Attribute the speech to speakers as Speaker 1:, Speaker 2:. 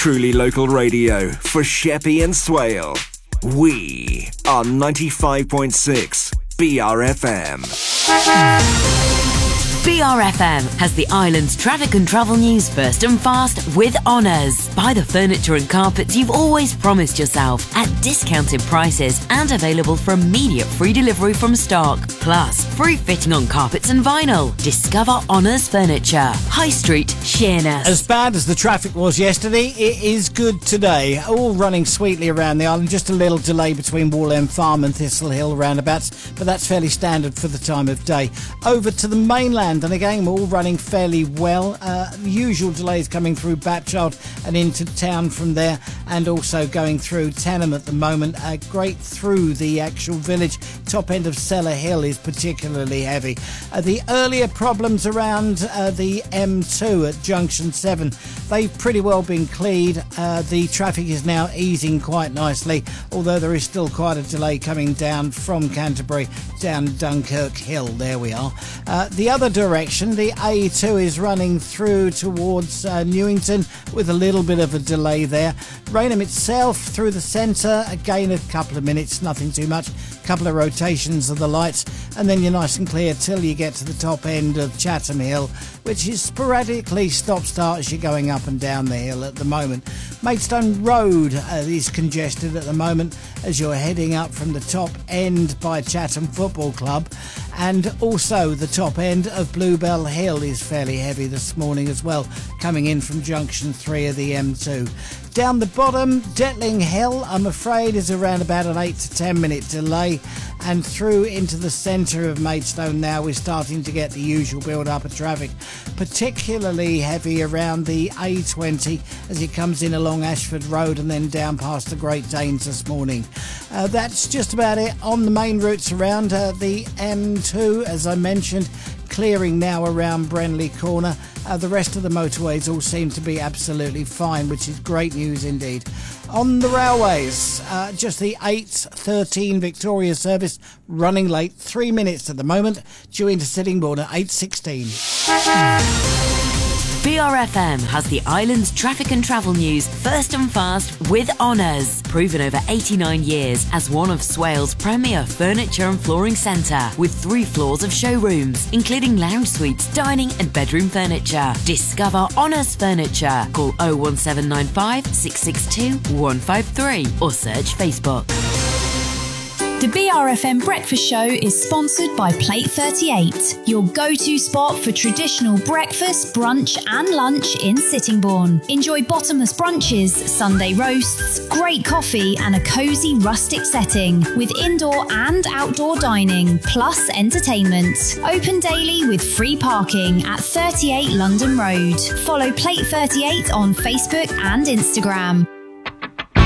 Speaker 1: Truly local radio for Sheppey and Swale. We are 95.6 BRFM.
Speaker 2: BRFM has the island's traffic and travel news first and fast with Honours. Buy the furniture and carpets you've always promised yourself at discounted prices and available for immediate free delivery from stock. Plus, free fitting on carpets and vinyl. Discover Honours Furniture. High Street, Sheerness.
Speaker 3: As bad as the traffic was yesterday, it is good today. All running sweetly around the island. Just a little delay between Wall Farm and Thistle Hill roundabouts, but that's fairly standard for the time of day. Over to the mainland, and again, we're all running fairly well. The usual delays coming through Batchild and into town from there, and also going through Tanham at the moment. Great through the actual village. Top end of Cellar Hill is particularly heavy. The earlier problems around the M2 at Junction 7, they've pretty well been cleared. The traffic is now easing quite nicely, although there is still quite a delay coming down from Canterbury down Dunkirk Hill. There we are. The other direction, the A2 is running through towards Newington with a little bit of a delay there. Rainham itself through the centre, again a couple of minutes, nothing too much, couple of rotations of the lights, and then you're nice and clear till you get to the top end of Chatham Hill, which is sporadically stop-start as you're going up and down the hill at the moment. Maidstone Road is congested at the moment as you're heading up from the top end by Chatham Football Club, and also the top end of Bluebell Hill is fairly heavy this morning as well, coming in from Junction 3 of the M2. Down the bottom, Detling Hill, I'm afraid, is around about an 8 to 10 minute delay, and through into the centre of Maidstone now we're starting to get the usual build-up of traffic, particularly heavy around the A20 as it comes in along Ashford Road and then down past the Great Danes this morning. That's just about it on the main routes around the M2, as I mentioned, clearing now around Brenley Corner. The rest of the motorways all seem to be absolutely fine, which is great news indeed. On the railways, just the 8:13 Victoria service running late, 3 minutes at the moment, due into Sittingbourne at 8:16.
Speaker 2: BRFM has the island's traffic and travel news first and fast with Honours. Proven over 89 years as one of Swale's premier furniture and flooring centre, with 3 floors of showrooms, including lounge suites, dining and bedroom furniture. Discover Honours Furniture. Call 01795 662 153 or search Facebook.
Speaker 4: The BRFM Breakfast Show is sponsored by Plate 38, your go-to spot for traditional breakfast, brunch and lunch in Sittingbourne. Enjoy bottomless brunches, Sunday roasts, great coffee and a cosy rustic setting with indoor and outdoor dining, plus entertainment. Open daily with free parking at 38 London Road. Follow Plate 38 on Facebook and Instagram.